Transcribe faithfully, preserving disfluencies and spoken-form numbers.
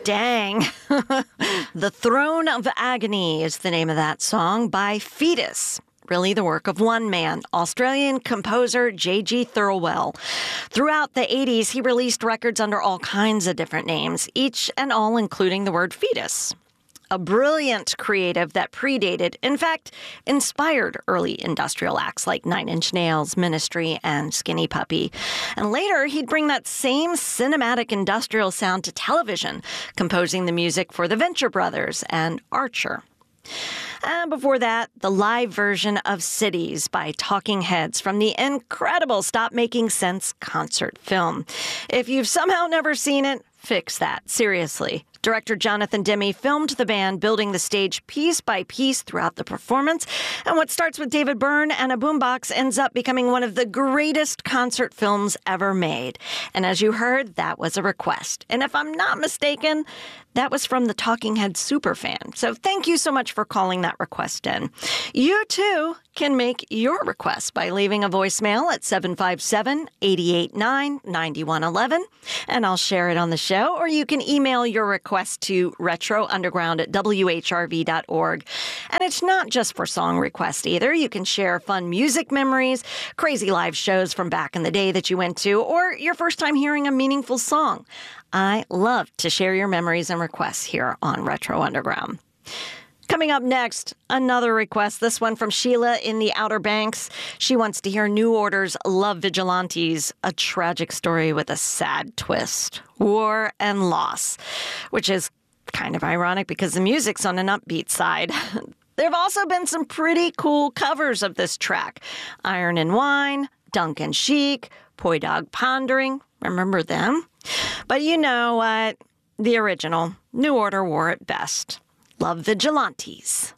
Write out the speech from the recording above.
dang. The Throne of Agony is the name of that song by Fetus. Really the work of one man, Australian composer J G Thirlwell. Throughout the eighties, he released records under all kinds of different names, each and all including the word fetus. A brilliant creative that predated, in fact, inspired early industrial acts like Nine Inch Nails, Ministry, and Skinny Puppy. And later, he'd bring that same cinematic industrial sound to television, composing the music for the Venture Brothers and Archer. And before that, the live version of Cities by Talking Heads from the incredible Stop Making Sense concert film. If you've somehow never seen it, fix that. Seriously. Director Jonathan Demme filmed the band building the stage piece by piece throughout the performance, and what starts with David Byrne and a boombox ends up becoming one of the greatest concert films ever made. And as you heard, that was a request. And if I'm not mistaken, that was from the Talking Heads superfan. So thank you so much for calling that request in. You, too, can make your request by leaving a voicemail at seven five seven, eight eight nine, nine one one one, and I'll share it on the show, or you can email your request to retrounderground at w h r v dot org. And it's not just for song requests either. You can share fun music memories, crazy live shows from back in the day that you went to, or your first time hearing a meaningful song. I love to share your memories and requests here on Retro Underground. Coming up next, another request, this one from Sheila in the Outer Banks. She wants to hear New Order's Love Vigilantes, a tragic story with a sad twist, war and loss, which is kind of ironic because the music's on an upbeat side. There have also been some pretty cool covers of this track. Iron and Wine, Duncan Sheik, Poi Dog Pondering. Remember them? But you know what? The original, New Order wore it best. Love Vigilantes.